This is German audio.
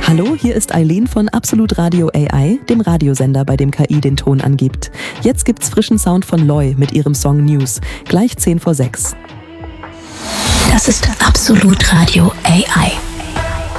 Hallo, hier ist Eileen von Absolut Radio AI, dem Radiosender, bei dem KI den Ton angibt. Jetzt gibt's frischen Sound von Loi mit ihrem Song News, gleich 5:10. Das ist Absolut Radio AI.